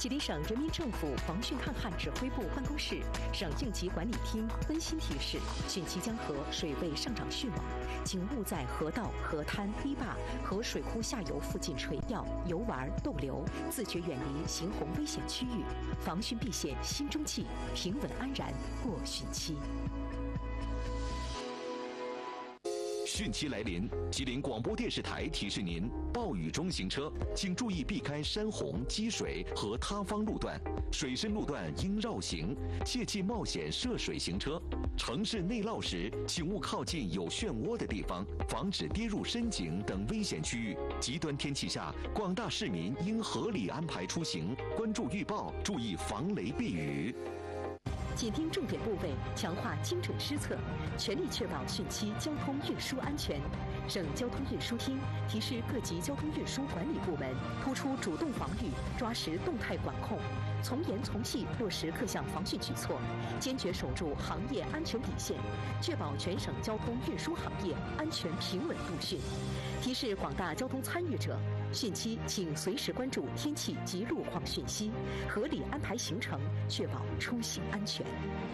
吉林省人民政府防汛抗旱指挥部办公室、省应急管理厅温馨提示：汛期江河水位上涨迅猛，请勿在河道、河滩、堤坝和水库下游附近垂钓、游玩、逗留，自觉远离行洪危险区域，防汛避险心中记，平稳安然过汛期。 汛期来临，吉林广播电视台提示您：暴雨中行车，请注意避开山洪、积水和塌方路段，水深路段应绕行，切忌冒险涉水行车。城市内涝时，请勿靠近有漩涡的地方，防止跌入深井等危险区域。极端天气下，广大市民应合理安排出行，关注预报，注意防雷避雨。 紧盯重点部位，强化精准施策，全力确保汛期交通运输安全。省交通运输厅提示各级交通运输管理部门，突出主动防御，抓实动态管控，从严从细落实各项防汛举措，坚决守住行业安全底线，确保全省交通运输行业安全平稳度汛。提示广大交通参与者，汛期请随时关注天气及路况讯息，合理安排行程，确保出行安全。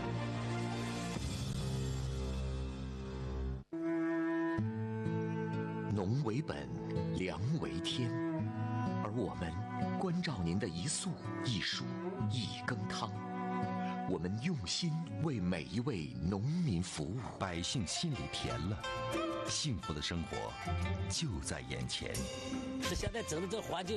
农为本，粮为天，而我们关照您的一粟一蔬一羹汤，我们用心为每一位农民服务， 百姓心里甜了，幸福的生活就在眼前。 这现在整的这环境